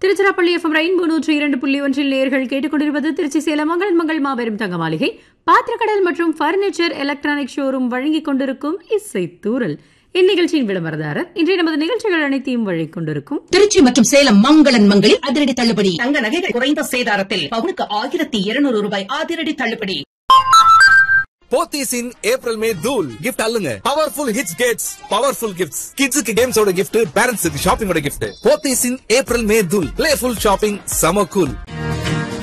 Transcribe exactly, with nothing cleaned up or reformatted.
Tiruchirappalli FM rainbow நூற்றி இரண்டு புள்ளி ஒன்றில் நேயர்கள் கேட்டுக்கொண்டிருப்பது திருச்சி சேலம் மங்களன் மங்கள் மாபெரும் தங்க மாளிகை பாத்திரக்கடல் மற்றும் பர்னிச்சர் எலக்ட்ரானிக் ஷோரூம் வழங்கிக் கொண்டிருக்கும் இசைத்தூரல். இந்நிகழ்ச்சியின் விளம்பரதாரர் இன்றைய நமது நிகழ்ச்சிகள் அனைத்தையும் வழங்கிக் கொண்டிருக்கும் திருச்சி மற்றும் சேலம் மங்களன் மங்களில் அதிரடி தள்ளுபடி. தங்க நகைகள் குறைந்த சேதாரத்தில் பவுனுக்கு ஆயிரத்தி இருநூறு ரூபாய் அதிரடி தள்ளுபடி. போத்தீஸ் இன் ஏப்ரல் மே தூள் gift அல்லுங்க. Powerful hits Gates powerful gifts. கிட்ஸுக்கு கேம்ஸோட கிஃப்ட், பேரண்ட்ஸுக்கு ஷாப்பிங்கோட கிஃப்ட். போத்தீஸ் இன் ஏப்ரல் மே தூள் பிளேஃபுல் ஷாப்பிங் சம கூல்.